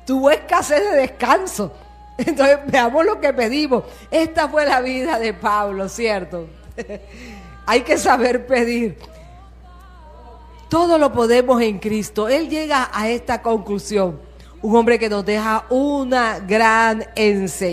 tuvo escasez de descanso. Entonces veamos lo que pedimos. Esta fue la vida de Pablo, ¿cierto? Hay que saber pedir. Todo lo podemos en Cristo. Él llega a esta conclusión. Un hombre que nos deja una gran enseñanza.